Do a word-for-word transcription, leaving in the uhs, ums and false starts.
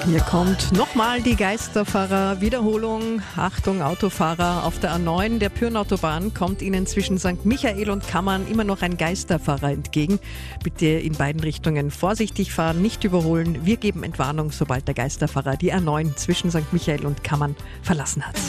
Hier kommt nochmal die Geisterfahrer-Wiederholung. Achtung, Autofahrer, auf der A neun der Pyrnautobahn kommt Ihnen zwischen Sankt Michael und Kammern immer noch ein Geisterfahrer entgegen. Bitte in beiden Richtungen vorsichtig fahren, nicht überholen. Wir geben Entwarnung, sobald der Geisterfahrer die A neun zwischen Sankt Michael und Kammern verlassen hat.